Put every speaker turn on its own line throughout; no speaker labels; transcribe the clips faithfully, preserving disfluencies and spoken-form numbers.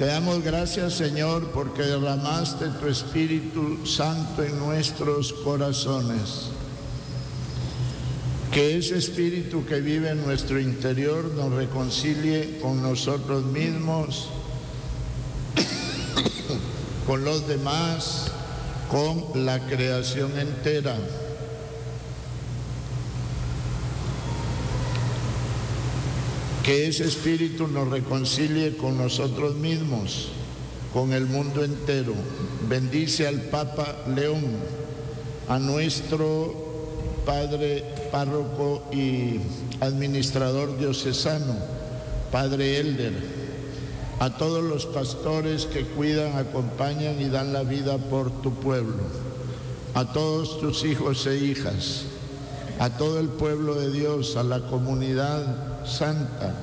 Te damos gracias, Señor, porque derramaste tu Espíritu Santo en nuestros corazones. Que ese Espíritu que vive en nuestro interior nos reconcilie con nosotros mismos, con los demás, con la creación entera. Que ese Espíritu nos reconcilie con nosotros mismos, con el mundo entero. Bendice al Papa León, a nuestro Padre párroco y administrador diocesano, Padre Elder, a todos los pastores que cuidan, acompañan y dan la vida por tu pueblo, a todos tus hijos e hijas, a todo el pueblo de Dios, a la comunidad santa.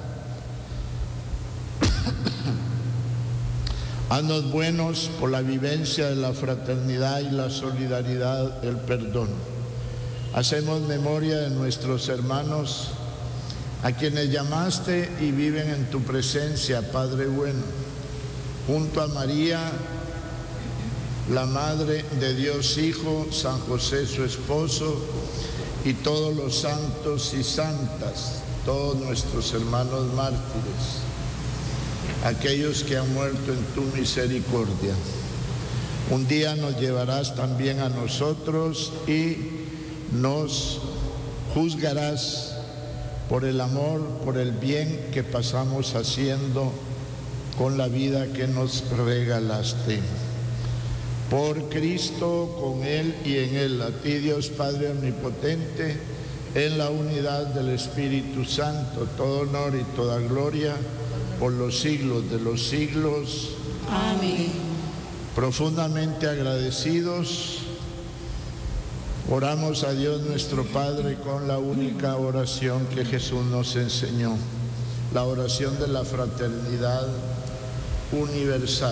Haznos buenos por la vivencia de la fraternidad y la solidaridad, el perdón. Hacemos memoria de nuestros hermanos a quienes llamaste y viven en tu presencia, Padre bueno, junto a María, la Madre de Dios Hijo, San José su esposo, y todos los santos y santas, todos nuestros hermanos mártires, aquellos que han muerto en tu misericordia. Un día nos llevarás también a nosotros y nos juzgarás por el amor, por el bien que pasamos haciendo con la vida que nos regalaste. Por Cristo, con Él y en Él, a ti Dios Padre Omnipotente, en la unidad del Espíritu Santo, todo honor y toda gloria por los siglos de los siglos.
Amén.
Profundamente agradecidos, oramos a Dios nuestro Padre con la única oración que Jesús nos enseñó, la oración de la fraternidad universal.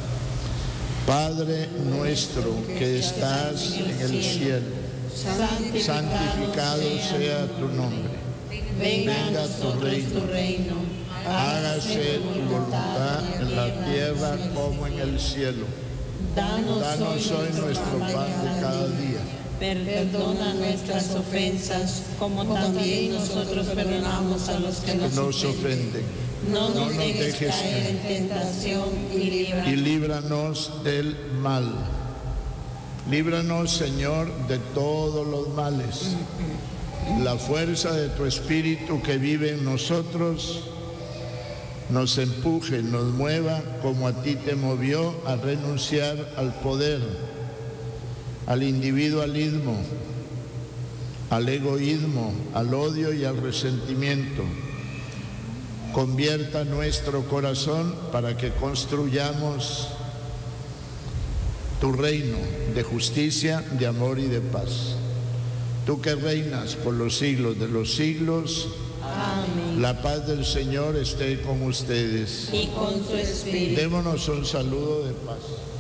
Padre nuestro que estás en el cielo, santificado sea tu nombre. Venga tu reino, hágase tu voluntad en la tierra como en el cielo. Danos hoy nuestro pan de cada día.
Perdona nuestras ofensas, como también nosotros perdonamos a los que nos,
nos ofenden.
No nos, no nos dejes, dejes caer en tentación y líbranos.
y líbranos del mal. Líbranos, Señor, de todos los males. La fuerza de tu Espíritu que vive en nosotros nos empuje, nos mueva como a ti te movió a renunciar al poder, al individualismo, al egoísmo, al odio y al resentimiento. Convierta nuestro corazón para que construyamos tu reino de justicia, de amor y de paz. Tú que reinas por los siglos de los siglos.
Amén.
La paz del Señor esté con ustedes.
Y con su espíritu.
Démonos un saludo de paz.